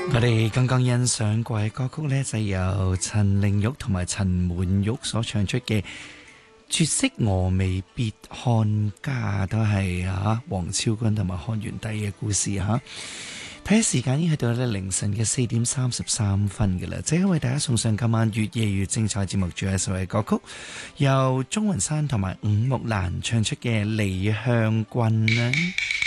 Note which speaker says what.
Speaker 1: 我哋剛剛欣賞過嘅歌曲呢，就由陳玲玉同埋陳滿玉所唱出嘅《絕色峨眉別看家》，都係黃超君同埋漢元帝嘅故事吓。睇下時間已經去到咧凌晨嘅4點33分嘅啦，即係為大家送上今晚越夜越精彩節目最後一首嘅歌曲，由鍾雲山同埋伍木蘭唱出嘅《李香君》啦。